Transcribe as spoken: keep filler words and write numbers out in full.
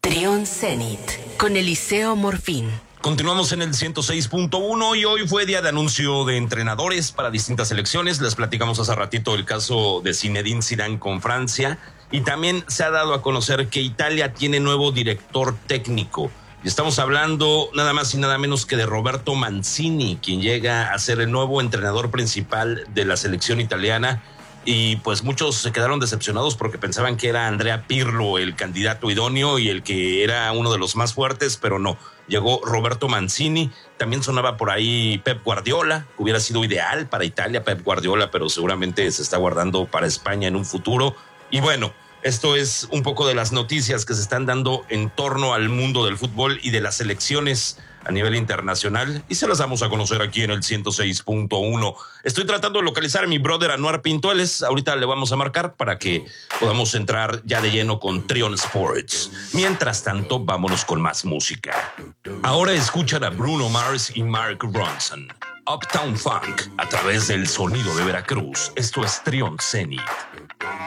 Trión Zenit con Eliseo Morfín. Continuamos en el ciento seis punto uno y hoy fue día de anuncio de entrenadores para distintas selecciones. Les platicamos hace ratito el caso de Zinedine Zidane con Francia y también se ha dado a conocer que Italia tiene nuevo director técnico. Y estamos hablando nada más y nada menos que de Roberto Mancini, quien llega a ser el nuevo entrenador principal de la selección italiana. Y pues muchos se quedaron decepcionados porque pensaban que era Andrea Pirlo el candidato idóneo y el que era uno de los más fuertes, pero no. Llegó Roberto Mancini, también sonaba por ahí Pep Guardiola, hubiera sido ideal para Italia Pep Guardiola, pero seguramente se está guardando para España en un futuro. Y bueno, esto es un poco de las noticias que se están dando en torno al mundo del fútbol y de las selecciones a nivel internacional, y se las damos a conocer aquí en el ciento seis punto uno. Estoy tratando de localizar a mi brother Anuar Pintueles. Ahorita le vamos a marcar para que podamos entrar ya de lleno con Trión Sports. Mientras tanto, vámonos con más música. Ahora escuchan a Bruno Mars y Mark Ronson. Uptown Funk, a través del sonido de Veracruz. Esto es Trión Zenit.